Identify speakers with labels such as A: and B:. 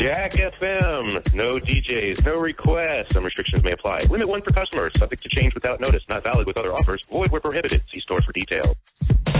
A: Jack FM. No DJs, no requests. Some restrictions may apply. Limit 1 per customer. Subject to change without notice. Not valid with other offers. Void where prohibited. See store for details.